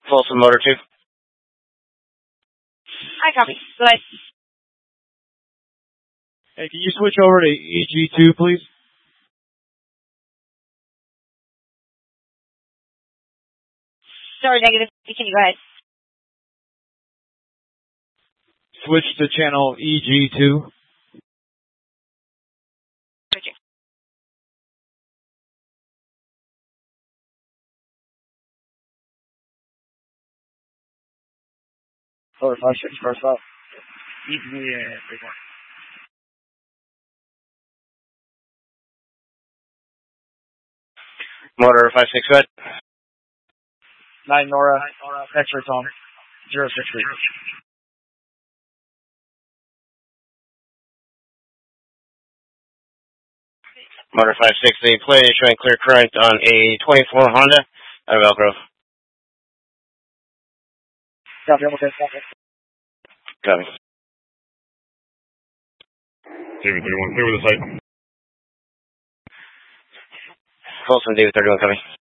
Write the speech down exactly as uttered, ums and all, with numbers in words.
Folsom Motor two. I copy. Go ahead. Hey, can you switch over to E G two, please? Sorry, negative. Can you go ahead? Switch to channel E G two. Switching. Four, five, six, first up. Yeah, big one. Motor five six, go ahead. Nine Nora, X-ray Tom, zero six three. Motor five six, the play is showing clear current on a twenty-four Honda out of Elk Grove. Copy, I'm okay, copy. Copy. David thirty-one, clear with the site. Folsom David thirty-one, coming.